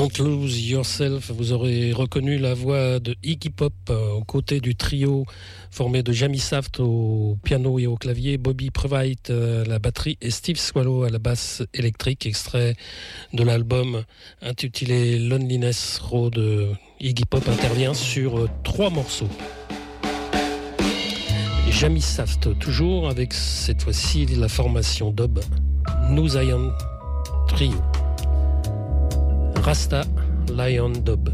Don't Lose Yourself, vous aurez reconnu la voix de Iggy Pop aux côtés du trio formé de Jamie Saft au piano et au clavier, Bobby Previght à la batterie et Steve Swallow à la basse électrique, extrait de l'album intitulé Loneliness Road. Iggy Pop intervient sur 3 morceaux. Jamie Saft toujours avec cette fois-ci la formation dub New Zion Trio. Rasta Lion Dub.